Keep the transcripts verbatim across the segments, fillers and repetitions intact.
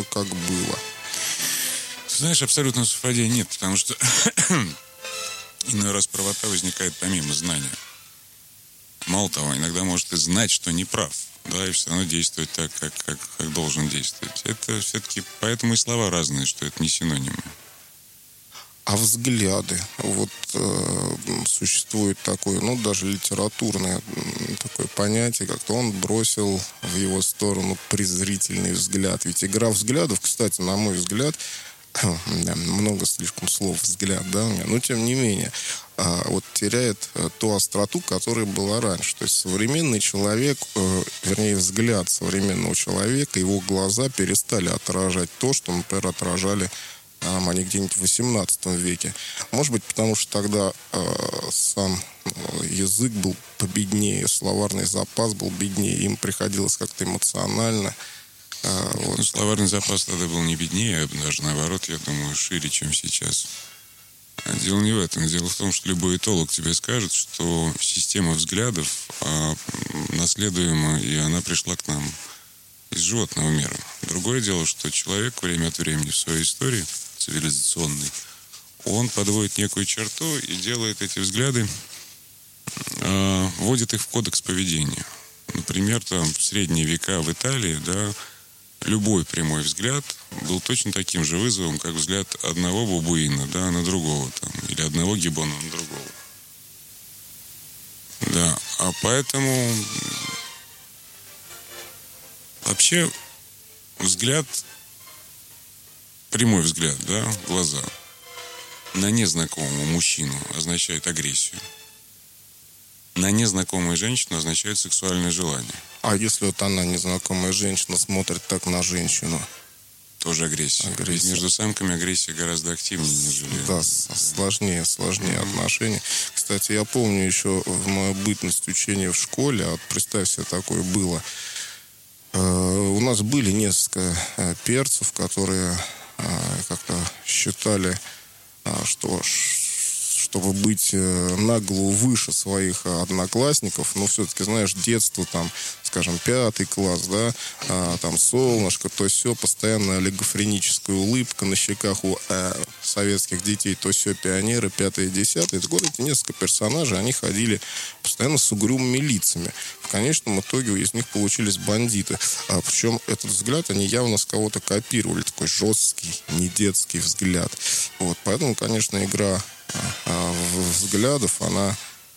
знаю, как было. Ты знаешь, абсолютного совпадения нет, потому что иной раз правота возникает помимо знания. Мало того, иногда может и знать, что не прав, да, и все равно действовать так, как, как, как должен действовать. Это все-таки, поэтому и слова разные, что это не синонимы. А взгляды? Вот э, существует такое, ну, даже литературное такое понятие, как-то он бросил в его сторону презрительный взгляд. Ведь игра взглядов, кстати, на мой взгляд, да, много слишком слов «взгляд», да, у меня, но тем не менее, а, вот теряет а, ту остроту, которая была раньше. То есть современный человек, э, вернее, взгляд современного человека, его глаза перестали отражать то, что, например, отражали а, они где-нибудь в восемнадцатом веке. Может быть, потому что тогда э, сам язык был победнее, словарный запас был беднее, им приходилось как-то эмоционально. А, вот. Ну, словарный запас тогда был не беднее, а даже наоборот, я думаю, шире, чем сейчас. А дело не в этом. Дело в том, что любой этолог тебе скажет, что система взглядов а, наследуема, и она пришла к нам из животного мира. Другое дело, что человек время от времени в своей истории цивилизационной, он подводит некую черту и делает эти взгляды, а, вводит их в кодекс поведения. Например, там, в средние века в Италии, да, любой прямой взгляд был точно таким же вызовом, как взгляд одного бабуина, да, на другого, там, или одного гиббона на другого. Да, а поэтому вообще взгляд, прямой взгляд, да, в глаза на незнакомого мужчину означает агрессию. На незнакомую женщину означает сексуальное желание. А если вот она, незнакомая женщина, смотрит так на женщину? Тоже агрессия. агрессия. Между самками агрессия гораздо активнее, нежели... Да, сложнее, сложнее mm-hmm. отношения. Кстати, я помню еще в мою бытность учения в школе, а вот представь себе, такое было. Э, у нас были несколько э, перцев, которые э, как-то считали, э, что... чтобы быть э, на голову выше своих э, одноклассников, но все-таки, знаешь, детство, там, скажем, пятый класс, да, а, там, солнышко, то все, постоянно олигофреническая улыбка на щеках у э, советских детей, то все, пионеры, пятое, десятое. Это вот эти несколько персонажей, они ходили постоянно с угрюмыми лицами. В конечном итоге из них получились бандиты. А, причем этот взгляд они явно с кого-то копировали, такой жесткий, не детский взгляд. Вот, поэтому, конечно, игра взглядов, она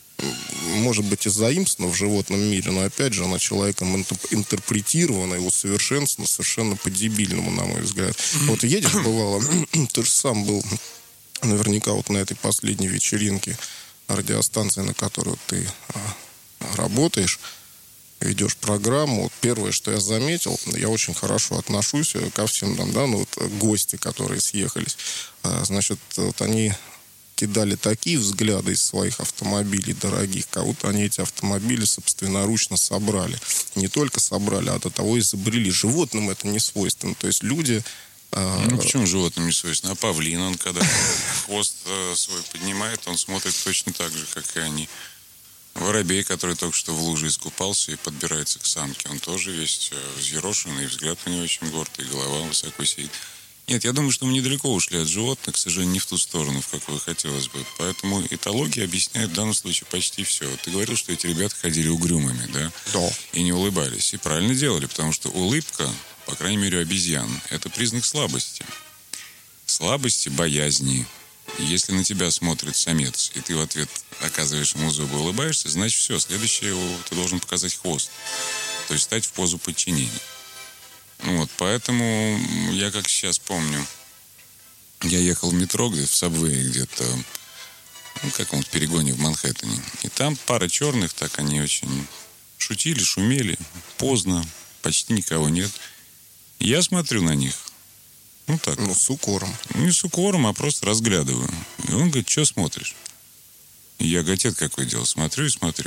может быть и заимствована в животном мире, но опять же она человеком интерпретирована и усовершенствована совершенно по-дебильному, на мой взгляд. Mm-hmm. Вот едешь, бывало, ты же сам был наверняка вот на этой последней вечеринке радиостанции, на которой ты а, работаешь, ведешь программу. Вот первое, что я заметил, я очень хорошо отношусь ко всем там, да, ну вот гости, которые съехались, а, значит, вот они кидали такие взгляды из своих автомобилей дорогих, как будто они эти автомобили собственноручно собрали. Не только собрали, а до того изобрели. Животным это не свойственно. То есть люди... Э... Ну, почему животным не свойственно? А павлин, он когда хвост э, свой поднимает, он смотрит точно так же, как и они. Воробей, который только что в луже искупался и подбирается к самке, он тоже весь взъерошенный, взгляд у него очень гордый, голова высоко сидит. Нет, я думаю, что мы недалеко ушли от животных, к сожалению, не в ту сторону, в какую хотелось бы. Поэтому этология объясняет в данном случае почти все. Ты говорил, что эти ребята ходили угрюмыми, да? Да. И не улыбались. И правильно делали, потому что улыбка, по крайней мере, у обезьян, это признак слабости. Слабости, боязни. Если на тебя смотрит самец, и ты в ответ оказываешь ему зубы, улыбаешься, значит, все, следующее ты должен показать хвост. То есть стать в позу подчинения. Вот, поэтому я как сейчас помню, я ехал в метро, где в Сабвее где-то, ну, в каком-то перегоне в Манхэттене. И там пара черных, так они очень шутили, шумели, поздно, почти никого нет. И я смотрю на них, ну так. Ну, с укором. Не с укором, а просто разглядываю. И он говорит, что смотришь? И я, готет какой делал, смотрю и смотрю.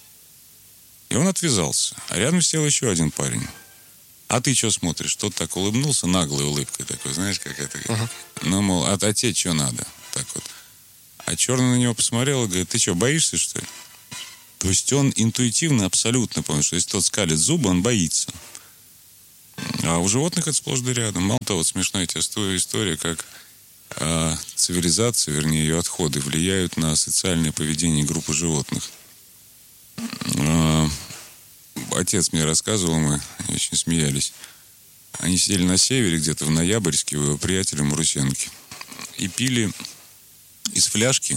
И он отвязался. А рядом сел еще один парень. А ты что смотришь? Тот так улыбнулся, наглой улыбкой такой, знаешь, как это. Uh-huh. Ну, мол, а, а тебе что надо? Так вот. А черный на него посмотрел и говорит, ты что, боишься, что ли? То есть он интуитивно абсолютно понял, что если тот скалит зубы, он боится. А у животных это сплошь да рядом. Мало того, вот смешная история, как а, цивилизация, вернее, ее отходы влияют на социальное поведение группы животных. А, отец мне рассказывал, мы очень смеялись. Они сидели на севере, где-то в Ноябрьске, у его приятеля Марусенки, и пили из фляжки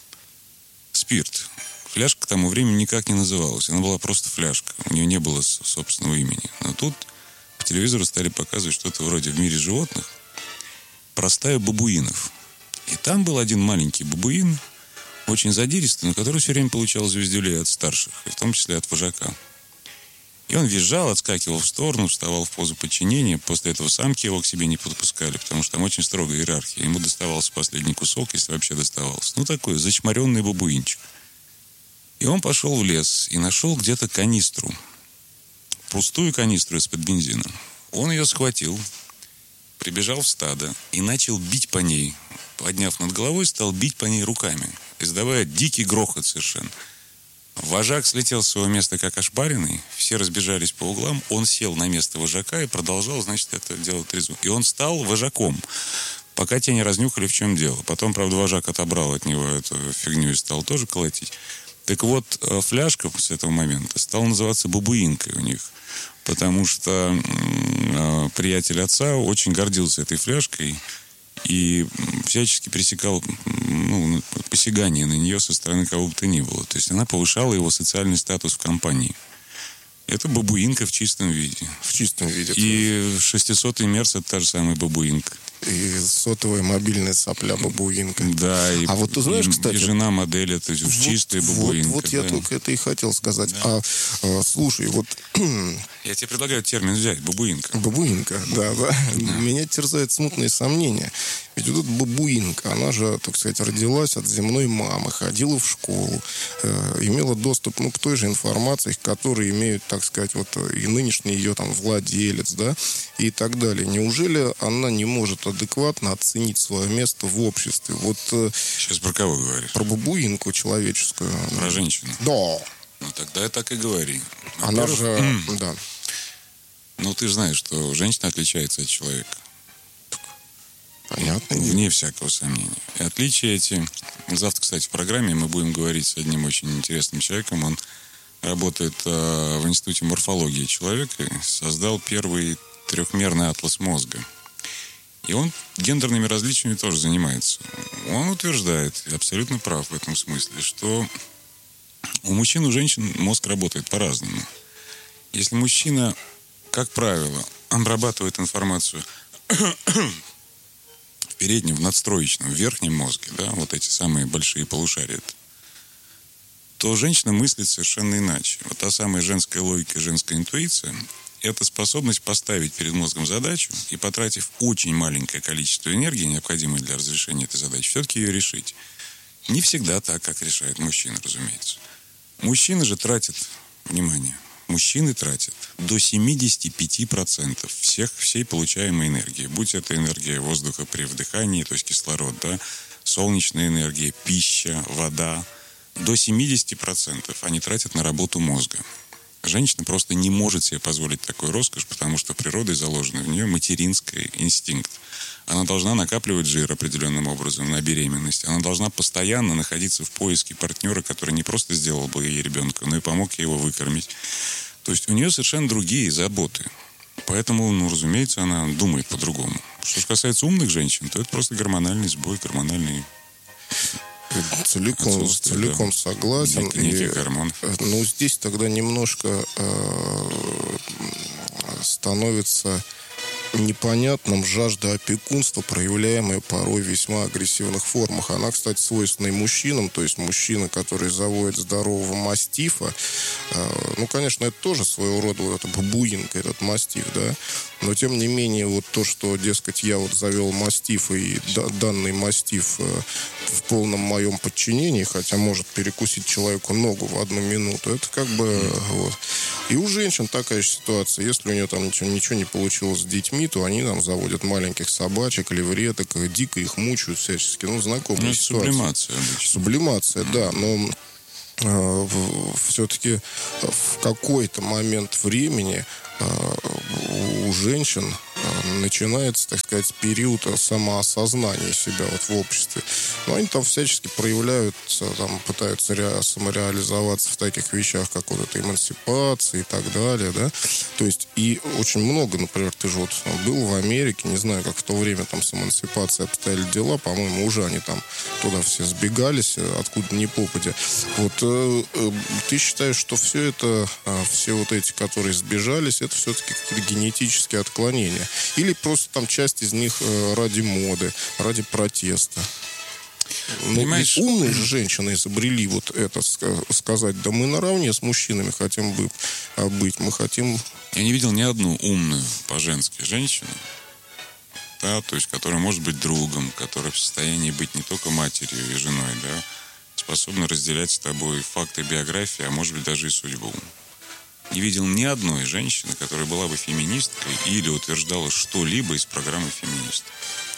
спирт. Фляжка к тому времени никак не называлась. Она была просто фляжка. У нее не было собственного имени. Но тут по телевизору стали показывать что-то вроде «В мире животных» про стаю бабуинов. И там был один маленький бабуин, очень задиристый, но который все время получал звездюлей от старших, и в том числе от вожака. И он визжал, отскакивал в сторону, вставал в позу подчинения. После этого самки его к себе не подпускали, потому что там очень строгая иерархия. Ему доставался последний кусок, если вообще доставался. Ну, такой зачморенный бабуинчик. И он пошел в лес и нашел где-то канистру. Пустую канистру из-под бензина. Он ее схватил, прибежал в стадо и начал бить по ней. Подняв над головой, стал бить по ней руками, издавая дикий грохот совершенно. Вожак слетел с своего места как ошпаренный, все разбежались по углам, он сел на место вожака и продолжал, значит, это делать резу. И он стал вожаком, пока те не разнюхали, в чем дело. Потом, правда, вожак отобрал от него эту фигню и стал тоже колотить. Так вот, фляжка с этого момента стала называться бабуинкой у них, потому что э, приятель отца очень гордился этой фляжкой и всячески пресекал ну, посягание на нее со стороны кого бы то ни было. То есть она повышала его социальный статус в компании. Это бабуинка в чистом виде. В чистом виде. И шестисотый мерс — это та же самая бабуинка. И сотовая мобильная сопля бабуинка. Да, и, а вот ты знаешь, и, кстати, и жена модели, это вот, чистая бабуинка. Вот, вот да. я только это и хотел сказать. Да. А, а, слушай, вот... Я тебе предлагаю термин взять, бабуинка. Бабуинка, да, да. да. Меня терзают смутные сомнения. Ведь вот эта бабуинка, она же, так сказать, родилась от земной мамы, ходила в школу, э, имела доступ ну, к той же информации, к которой имеют, так сказать, вот и нынешний ее там владелец, да, и так далее. Неужели она не может адекватно оценить свое место в обществе? Вот... Э, Сейчас про кого говоришь? Про бабуинку человеческую. Про женщину? Да. Ну, тогда так и говори. Она же... да. Ну, ты же знаешь, что женщина отличается от человека. Понятно. Вне всякого сомнения. И отличия эти... Завтра, кстати, в программе мы будем говорить с одним очень интересным человеком. Он работает э, в Институте морфологии человека. Создал первый трехмерный атлас мозга. И он гендерными различиями тоже занимается. Он утверждает, и абсолютно прав в этом смысле, что у мужчин и у женщин мозг работает по-разному. Если мужчина, как правило, обрабатывает информацию в переднем, в надстроечном, в верхнем мозге, да, вот эти самые большие полушария, то женщина мыслит совершенно иначе. Вот та самая женская логика, женская интуиция – это способность поставить перед мозгом задачу и, потратив очень маленькое количество энергии, необходимой для разрешения этой задачи, все-таки ее решить. Не всегда так, как решает мужчина, разумеется. Мужчина же тратит, внимание, мужчины тратят до семьдесят пять процентов всех, всей получаемой энергии. Будь это энергия воздуха при вдыхании, то есть кислород, да, солнечная энергия, пища, вода. До семьдесят процентов они тратят на работу мозга. Женщина просто не может себе позволить такой роскошь, потому что природой заложен в нее материнский инстинкт. Она должна накапливать жир определенным образом на беременность. Она должна постоянно находиться в поиске партнера, который не просто сделал бы ей ребенка, но и помог ей его выкормить. То есть у нее совершенно другие заботы. Поэтому, ну, разумеется, она думает по-другому. Что же касается умных женщин, то это просто гормональный сбой, гормональный... Целиком, целиком да, согласен. Неких гормонов. Ну, здесь тогда немножко э, становится непонятным жажда опекунства, проявляемая порой в весьма агрессивных формах. Она, кстати, свойственна и мужчинам, то есть мужчина, который заводит здорового мастифа, э, ну, конечно, это тоже своего рода вот эта бабуинка, этот мастиф, да, но, тем не менее, вот то, что, дескать, я вот завел мастифа, и да, данный мастиф э, в полном моем подчинении, хотя может перекусить человеку ногу в одну минуту, это как бы вот. И у женщин такая же ситуация. Если у нее там ничего, ничего не получилось с детьми, то они там заводят маленьких собачек, левреток, дико их мучают всячески. Ну, знакомые ну, ситуации. Сублимация обычно. Сублимация, да. Но все-таки в какой-то момент времени у женщин начинается, так сказать, период самоосознания себя вот в обществе. Но они там всячески проявляются, там, пытаются ре- самореализоваться в таких вещах, как вот эта эмансипация и так далее, да. То есть, и очень много, например, ты же вот был в Америке, не знаю, как в то время там с эмансипацией обстояли дела, по-моему, уже они там туда все сбегались, откуда ни попадя. Вот э, э, ты считаешь, что все это, э, все вот эти, которые сбежались, это все-таки какие-то генетические отклонения? Или просто там часть из них э, ради моды, ради протеста? Ну, Понимаешь, ведь умные же женщины изобрели вот это, сказать, да мы наравне с мужчинами хотим бы, быть, мы хотим... Я не видел ни одну умную по-женски женщину, да, то есть, которая может быть другом, которая в состоянии быть не только матерью и женой, да, способна разделять с тобой факты биографии, а может быть даже и судьбу. Не видел ни одной женщины, которая была бы феминисткой или утверждала что-либо из программы феминистов.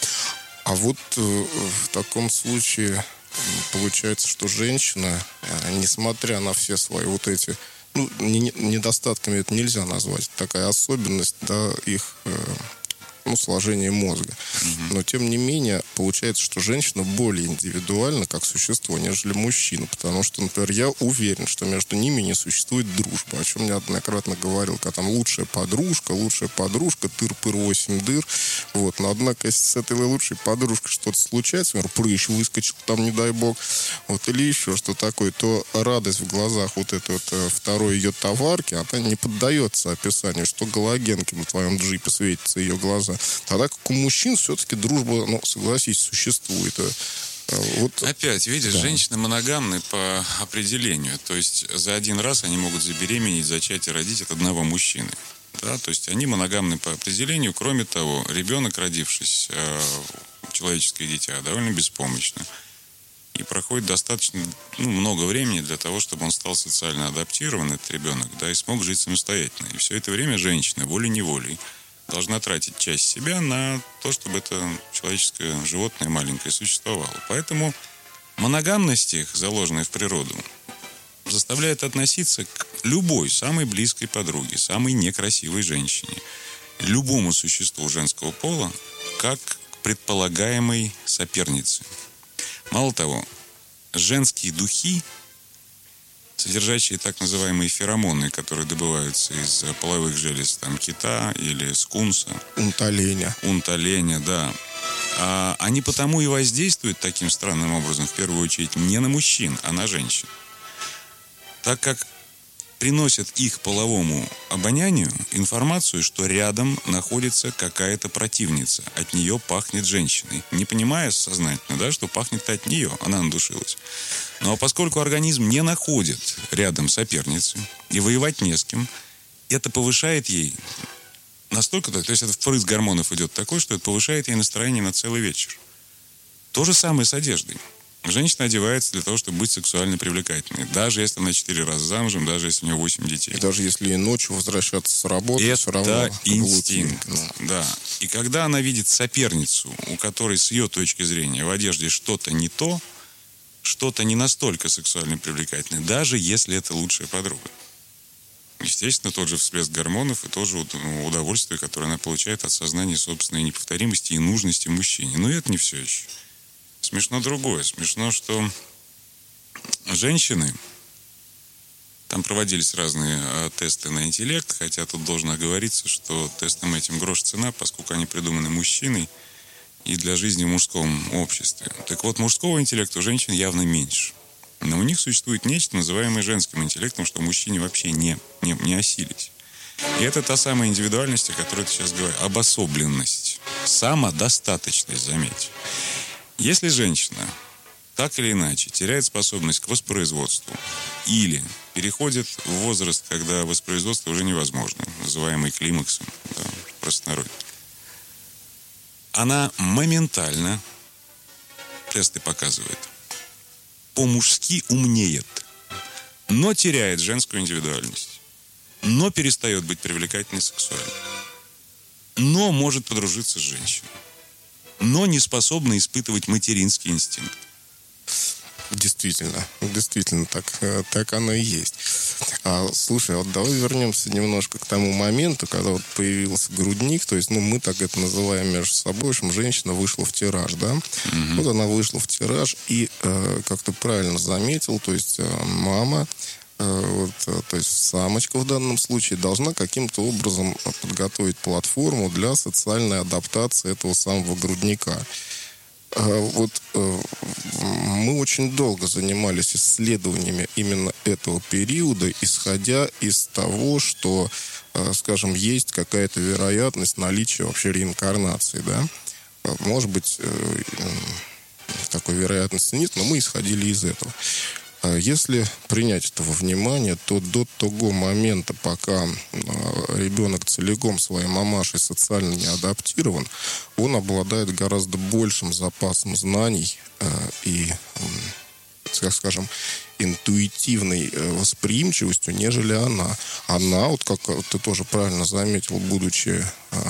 А вот э, в таком случае получается, что женщина, э, несмотря на все свои вот эти, ну, не, недостатками это нельзя назвать, такая особенность, да, их э, ну, сложения мозга. Mm-hmm. Но, тем не менее, получается, что женщина более индивидуальна как существо, нежели мужчина. Потому что, например, я уверен, что между ними не существует дружбы. О чем я неоднократно говорил, когда там лучшая подружка, лучшая подружка, тыр-пыр, восемь дыр. Вот. Но, однако, если с этой лучшей подружкой что-то случается, например, прыщ выскочил там, не дай бог, вот, или еще что такое, то радость в глазах вот этой вот второй ее товарки, она не поддается описанию, что галогенки на твоем джипе светятся ее глаза. Тогда как у мужчин все-таки дружба, ну, согласись, существует. Вот. Опять, видишь, да. Женщины моногамны по определению. То есть за один раз они могут забеременеть, зачать и родить от одного мужчины. Да? То есть они моногамны по определению. Кроме того, ребенок, родившись, человеческое дитя, довольно беспомощно. И проходит достаточно ну, много времени для того, чтобы он стал социально адаптирован, этот ребенок, да, и смог жить самостоятельно. И все это время женщина волей-неволей должна тратить часть себя на то, чтобы это человеческое животное маленькое существовало. Поэтому моногамность их, заложенная в природу, заставляет относиться к любой самой близкой подруге, самой некрасивой женщине, любому существу женского пола, как к предполагаемой сопернице. Мало того, женские духи, содержащие так называемые феромоны, которые добываются из половых желез там, кита или скунса. Унтоленя. Унтоленя, да. А, они потому и воздействуют таким странным образом, в первую очередь, не на мужчин, а на женщин. Так как приносят их половому обонянию информацию, что рядом находится какая-то противница. От нее пахнет женщиной. Не понимая сознательно, да, что пахнет от нее. Она надушилась. Ну а поскольку организм не находит рядом соперницы и воевать не с кем, это повышает ей настолько, то есть это впрыск гормонов идет такой, что это повышает ей настроение на целый вечер. То же самое с одеждой. Женщина одевается для того, чтобы быть сексуально привлекательной. Даже если она четыре раза замужем, даже если у нее восемь детей. И даже если ей ночью возвращаться с работы, это все равно инстинкт. Да. И когда она видит соперницу, у которой с ее точки зрения в одежде что-то не то, что-то не настолько сексуально привлекательное, даже если это лучшая подруга. Естественно, тот же всплеск гормонов и тоже удовольствие, которое она получает от сознания собственной неповторимости и нужности мужчине. Но это не все еще. Смешно другое. Смешно, что женщины, там проводились разные а, тесты на интеллект, хотя тут должно оговориться, что тестам этим грош цена, поскольку они придуманы мужчиной и для жизни в мужском обществе. Так вот, мужского интеллекта у женщин явно меньше. Но у них существует нечто, называемое женским интеллектом, что мужчине вообще не, не, не осилить. И это та самая индивидуальность, о которой ты сейчас говоришь. Обособленность. Самодостаточность, заметь. Если женщина так или иначе теряет способность к воспроизводству или переходит в возраст, когда воспроизводство уже невозможно, называемый климаксом, да, в простонародье, она моментально, тесты показывают, по-мужски умнеет, но теряет женскую индивидуальность, но перестает быть привлекательной сексуально, но может подружиться с женщиной, но не способна испытывать материнский инстинкт. Действительно, действительно, так, так оно и есть. А, слушай, вот давай вернемся немножко к тому моменту, когда вот появился грудник, то есть, ну, мы так это называем между собой, в общем, женщина вышла в тираж, да? Mm-hmm. Вот она вышла в тираж и, э, как ты правильно заметил, то есть э, мама, э, вот, э, то есть самочка в данном случае должна каким-то образом подготовить платформу для социальной адаптации этого самого грудника. Вот мы очень долго занимались исследованиями именно этого периода, исходя из того, что, скажем, есть какая-то вероятность наличия вообще реинкарнации, да. Может быть, такой вероятности нет, но мы исходили из этого. Если принять это во внимание, то до того момента, пока ребенок целиком своей мамашей социально не адаптирован, он обладает гораздо большим запасом знаний и, так скажем, интуитивной восприимчивостью, нежели она. Она, вот как ты тоже правильно заметил, будучи,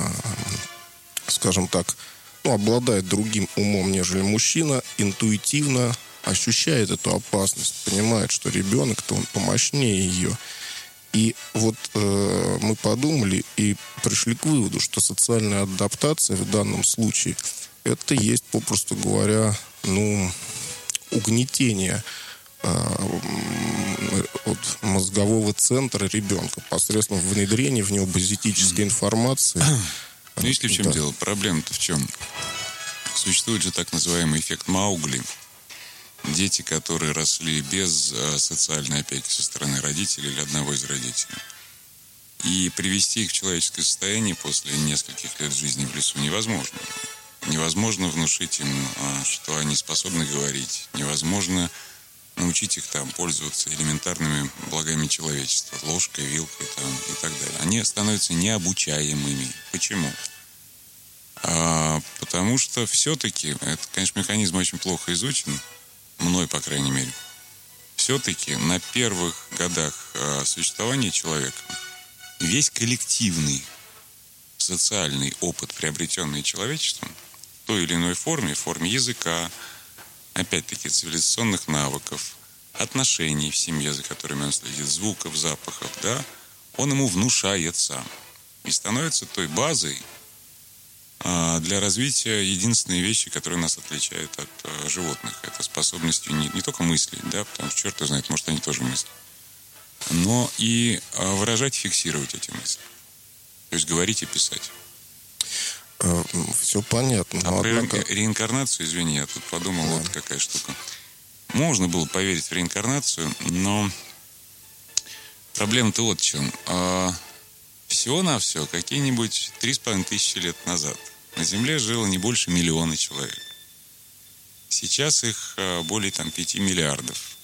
скажем так, ну, обладает другим умом, нежели мужчина, интуитивно ощущает эту опасность, понимает, что ребенок-то он помощнее ее. И вот э, мы подумали и пришли к выводу, что социальная адаптация в данном случае это есть, попросту говоря, ну, угнетение э, от мозгового центра ребенка посредством внедрения в него базитической информации. Ну, если в чем да. дело? Проблема-то в чем? Существует же так называемый эффект Маугли. Дети, которые росли без а, социальной опеки со стороны родителей или одного из родителей. И привести их в человеческое состояние после нескольких лет жизни в лесу невозможно. Невозможно внушить им, а, что они способны говорить. Невозможно научить их там пользоваться элементарными благами человечества. Ложкой, вилкой там, и так далее. Они становятся необучаемыми. Почему? А, потому что все-таки, это, конечно, механизм очень плохо изучен, мной, по крайней мере, все-таки на первых годах э, существования человека весь коллективный социальный опыт, приобретенный человечеством, в той или иной форме, в форме языка, опять-таки цивилизационных навыков, отношений в семье, за которыми он следит, звуков, запахов, да, он ему внушается и становится той базой для развития единственной вещи, которая нас отличает от э, животных. Это способностью не, не только мыслить, да, потому что черт его знает, может, они тоже мыслят, но и э, выражать, фиксировать эти мысли. То есть говорить и писать. Все понятно. А про однако... реинкарнацию, извини, я тут подумал, да. Вот какая штука. Можно было поверить в реинкарнацию, но проблема-то вот в чем. А... Всего-навсего какие-нибудь три с половиной тысячи лет назад на Земле жило не больше миллиона человек. Сейчас их более там, пяти миллиардов.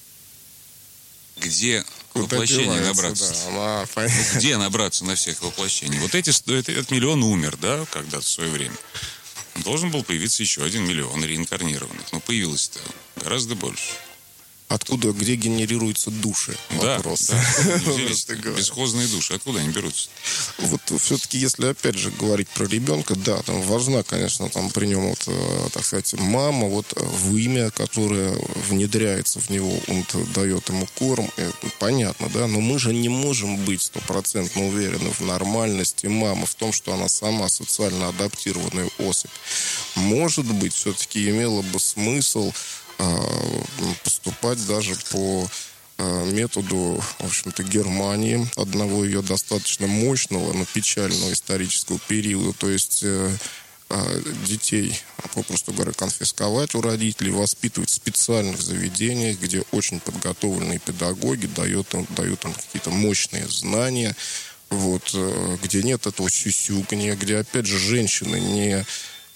Где Куда воплощение набраться? Да, ну, где набраться на всех воплощений? Вот эти, этот миллион умер, да, когда-то в свое время. Должен был появиться еще один миллион реинкарнированных. Но появилось-то гораздо больше. Откуда, где генерируются души? Да, вопрос. Да. Бесхозные души. Откуда они берутся? Вот все-таки, если опять же говорить про ребенка, да, там важна, конечно, там при нем, вот, так сказать, мама, вот вымя, которое внедряется в него, он дает ему корм, это понятно, да, но мы же не можем быть стопроцентно уверены в нормальности мамы, в том, что она сама социально адаптированная особь. Может быть, все-таки имело бы смысл поступать даже по методу, в общем-то, Германии, одного ее достаточно мощного, но печального исторического периода. То есть детей, попросту говоря, конфисковать у родителей, воспитывать в специальных заведениях, где очень подготовленные педагоги дают им, дают им какие-то мощные знания, вот, где нет этого сюсюканья, где, опять же, женщины не,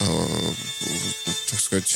так сказать,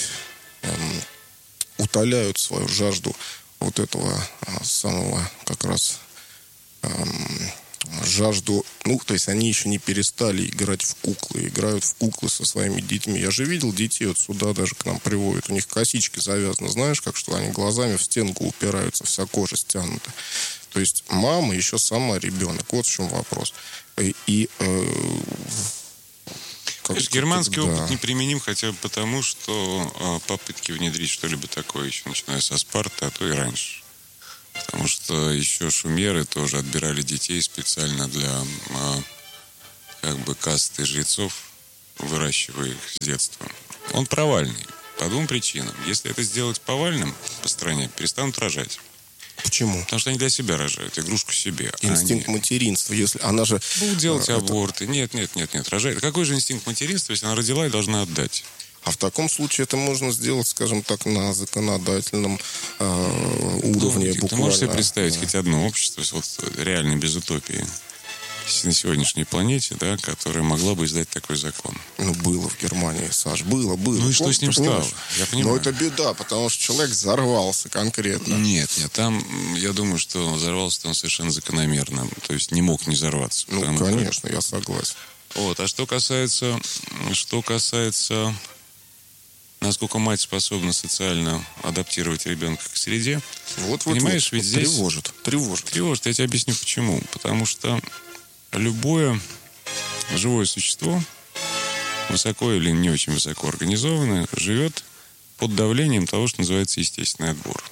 утоляют свою жажду вот этого а, самого как раз а, жажду, ну, то есть они еще не перестали играть в куклы, играют в куклы со своими детьми. Я же видел детей, вот сюда даже к нам приводят, у них косички завязаны, знаешь, как что они глазами в стенку упираются, вся кожа стянута. То есть мама еще сама ребенок, вот в чем вопрос. И, и э, Как, Знаешь, германский как, опыт да. неприменим хотя бы потому, что а, попытки внедрить что-либо такое еще начиная со Спарты, а то и раньше. Потому что еще шумеры тоже отбирали детей специально для а, как бы касты жрецов, выращивая их с детства. Он провальный по двум причинам. Если это сделать повальным по стране, перестанут рожать. Почему? Потому что они для себя рожают, игрушку себе. Инстинкт они... материнства, если она же... Будут делать а, аборты. Это... Нет, нет, нет, нет. Рожает. Какой же инстинкт материнства, если она родила и должна отдать? А в таком случае это можно сделать, скажем так, на законодательном э, уровне. Ну, буквально. Ты можешь себе представить да. хоть одно общество, вот реально без утопии, на сегодняшней планете, да, которая могла бы издать такой закон? Ну, было в Германии, Саш, было, было. Ну и что Помнишь, с ним стало? Я понимаю. Но это беда, потому что человек взорвался конкретно. Нет, нет, там, я думаю, что взорвался он совершенно закономерно. То есть не мог не взорваться. Ну, конечно, как... я согласен. Вот, а что касается, что касается, насколько мать способна социально адаптировать ребенка к среде, вот, понимаешь, вот, ведь вот, здесь... Тревожит, тревожит. Тревожит, я тебе объясню почему. Потому что любое живое существо, высоко или не очень высоко организованное, живет под давлением того, что называется естественный отбор.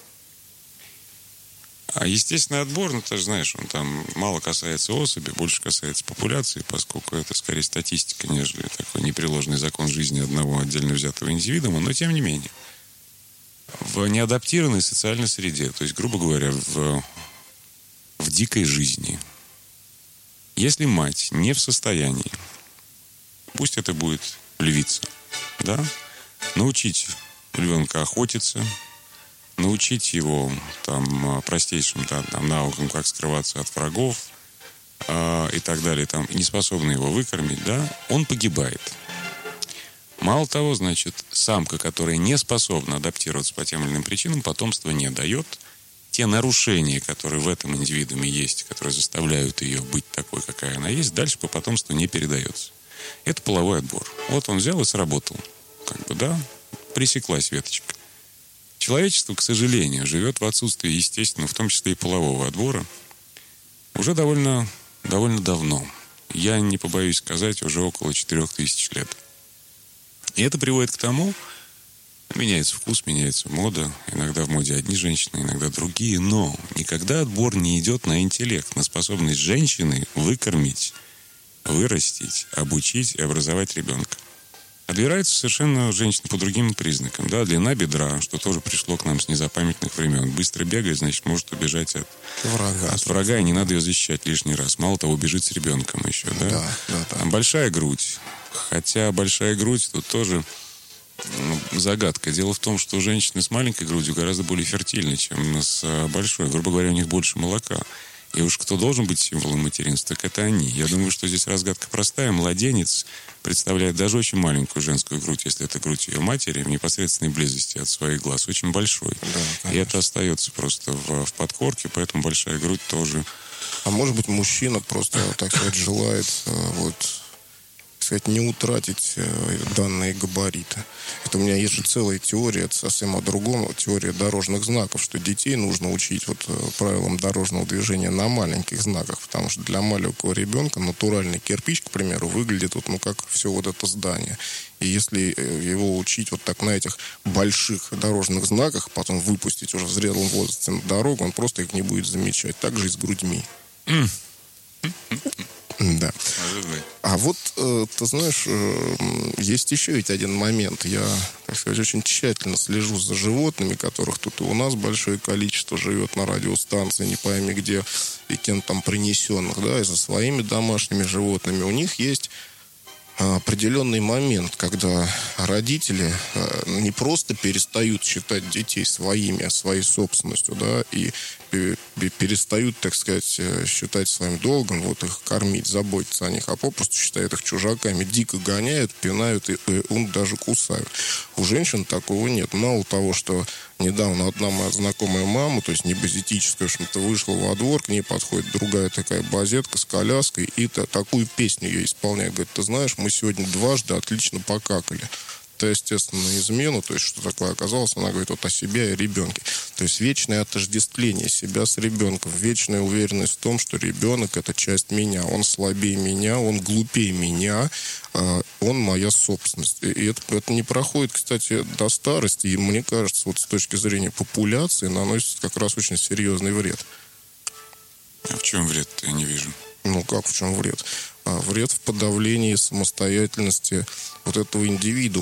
А естественный отбор, ну, ты же знаешь, он там мало касается особи, больше касается популяции, поскольку это скорее статистика, нежели такой непреложный закон жизни одного отдельно взятого индивидуума, но тем не менее. В неадаптированной социальной среде, то есть, грубо говоря, в, в дикой жизни, если мать не в состоянии, пусть это будет львица, да, научить ребенка охотиться, научить его там простейшим да, там, навыкам, как скрываться от врагов э, и так далее, там, не способны его выкормить, да, он погибает. Мало того, значит, самка, которая не способна адаптироваться по тем или иным причинам, потомство не дает. Те нарушения, которые в этом индивидууме есть, которые заставляют ее быть такой, какая она есть, дальше по потомству не передается. Это половой отбор. Вот он взял и сработал. Как бы, да, пресеклась веточка. Человечество, к сожалению, живет в отсутствии естественного, в том числе и полового отбора, уже довольно, довольно давно. Я не побоюсь сказать, уже около четырех тысяч лет. И это приводит к тому, меняется вкус, меняется мода. Иногда в моде одни женщины, иногда другие. Но никогда отбор не идет на интеллект, на способность женщины выкормить, вырастить, обучить и образовать ребенка. Отбираются совершенно женщины по другим признакам. Да, длина бедра, что тоже пришло к нам с незапамятных времен. Быстро бегает, значит, может убежать от врага. От врага, и не надо ее защищать лишний раз. Мало того, бежит с ребенком еще. Да? Да, да, да. Там большая грудь. Хотя большая грудь тут тоже ну, загадка. Дело в том, что женщины с маленькой грудью гораздо более фертильны, чем с большой. Грубо говоря, у них больше молока. И уж кто должен быть символом материнства, так это они. Я думаю, что здесь разгадка простая. Младенец представляет даже очень маленькую женскую грудь, если это грудь ее матери, в непосредственной близости от своих глаз, очень большой. Да, и это остается просто в, в подкорке, поэтому большая грудь тоже. А может быть, мужчина просто, так сказать, желает вот, так сказать, не утратить данные габариты. Это у меня есть же целая теория, это совсем о другом, теория дорожных знаков, что детей нужно учить вот правилам дорожного движения на маленьких знаках, потому что для маленького ребенка натуральный кирпич, к примеру, выглядит вот, ну, как все вот это здание. И если его учить вот так на этих больших дорожных знаках, потом выпустить уже в зрелом возрасте на дорогу, он просто их не будет замечать. Так же и с грудьми. Да. А вот, э, ты знаешь, э, есть еще ведь один момент. Я, так сказать, очень тщательно слежу за животными, которых тут и у нас большое количество живет на радиостанции, не пойми где, и кем там принесенных, да, и за своими домашними животными. У них есть определенный момент, когда родители не просто перестают считать детей своими, а своей собственностью, да, и перестают, так сказать, считать своим долгом вот их кормить, заботиться о них, а попросту считают их чужаками, дико гоняют, пинают и, и он даже кусают. У женщин такого нет. Мало того, что недавно одна моя знакомая мама, то есть не базетическая, в общем-то, вышла во двор, к ней подходит другая такая базетка с коляской, и та, такую песню ей исполняет. Говорит, ты знаешь, мы сегодня дважды отлично покакали. это, естественно, измену, то есть что такое оказалось, она говорит вот о себе и о ребенке. То есть вечное отождествление себя с ребенком, вечная уверенность в том, что ребенок — это часть меня, он слабее меня, он глупее меня, он моя собственность. И это, это не проходит, кстати, до старости, и мне кажется, вот с точки зрения популяции наносит как раз очень серьезный вред. А в чем вред-то, я не вижу. Ну, как в чем вред? А вред в подавлении самостоятельности вот этого индивидуума.